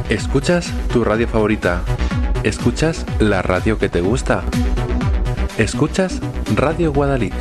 ¿Escuchas tu radio favorita? ¿Escuchas la radio que te gusta? ¿Escuchas Radio Guadalix?